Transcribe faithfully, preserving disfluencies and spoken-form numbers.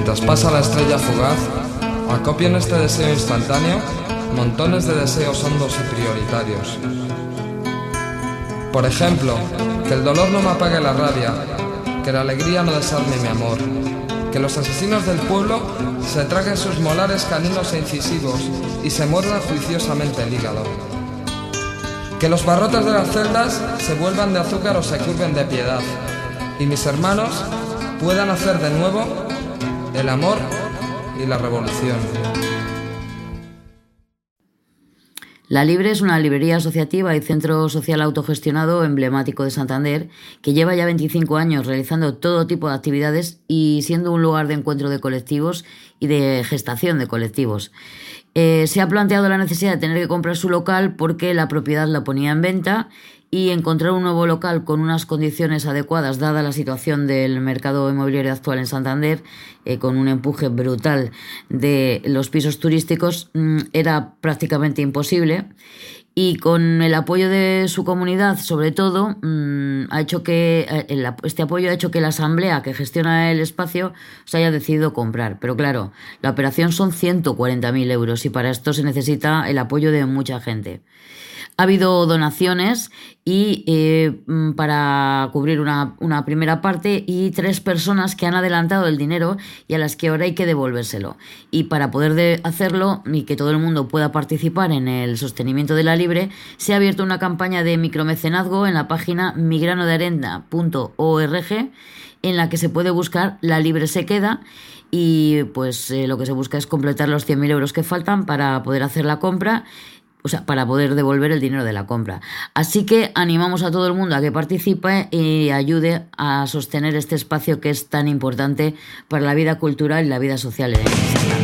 mientras pasa la estrella fugaz, acopio en este deseo instantáneo montones de deseos hondos y prioritarios. Por ejemplo, que el dolor no me apague la rabia, que la alegría no desarme mi amor, que los asesinos del pueblo se traguen sus molares caninos e incisivos y se muerdan juiciosamente el hígado, que los barrotes de las celdas se vuelvan de azúcar o se curven de piedad, y mis hermanos puedan hacer de nuevo el amor y la revolución. La Libre es una librería asociativa y centro social autogestionado emblemático de Santander que lleva ya veinticinco años realizando todo tipo de actividades y siendo un lugar de encuentro de colectivos y de gestación de colectivos. Eh, se ha planteado la necesidad de tener que comprar su local porque la propiedad la ponía en venta, y encontrar un nuevo local con unas condiciones adecuadas dada la situación del mercado inmobiliario actual en Santander, eh, con un empuje brutal de los pisos turísticos, mmm, era prácticamente imposible. Y con el apoyo de su comunidad, sobre todo, mmm, ha hecho que el, este apoyo ha hecho que la asamblea que gestiona el espacio se haya decidido comprar. Pero claro, la operación son ciento cuarenta mil euros y para esto se necesita el apoyo de mucha gente. Ha habido donaciones y eh, para cubrir una, una primera parte, y tres personas que han adelantado el dinero y a las que ahora hay que devolvérselo. Y para poder de hacerlo y que todo el mundo pueda participar en el sostenimiento de la Libre, se ha abierto una campaña de micromecenazgo en la página mi grano de arena punto org, en la que se puede buscar La Libre se queda, y pues eh, lo que se busca es completar los cien mil euros que faltan para poder hacer la compra, o sea, para poder devolver el dinero de la compra. Así que animamos a todo el mundo a que participe y ayude a sostener este espacio que es tan importante para la vida cultural y la vida social en Santander.